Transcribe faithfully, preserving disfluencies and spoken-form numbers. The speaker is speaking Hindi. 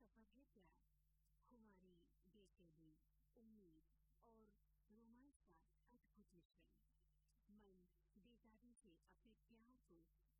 सफर है प्यार, खुमारी, बेचैनी, उम्मीद और रोमांस का अद्भुत मिश्रण। मन बेताबी से अपने प्यार को